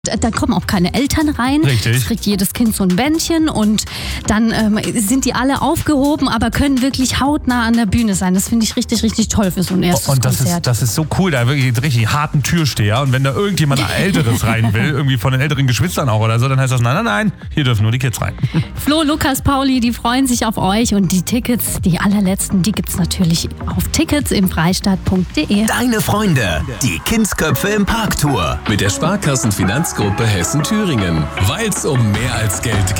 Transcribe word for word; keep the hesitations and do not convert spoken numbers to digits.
Da kommen auch keine Eltern rein. Richtig. Es kriegt jedes Kind so ein Bändchen und dann ähm, sind die alle aufgehoben, aber können wirklich hautnah an der Bühne sein. Das finde ich richtig, richtig toll für so ein erstes Und das Konzert. ist, das ist so cool, da wirklich einen richtig harten Türsteher. Und wenn da irgendjemand Älteres rein will, irgendwie von den älteren Geschwistern auch oder so, dann heißt das, nein, nein, nein, hier dürfen nur die Kids rein. Flo, Lukas, Pauli, die freuen sich auf euch und die Tickets, die allerletzten, die gibt's natürlich auf tickets im freistaat punkt de. Deine Freunde, die Kindsköpfe im Parktour. Mit der Sparkassenfinanzgruppe Hessen-Thüringen. Weil's um mehr als Geld geht.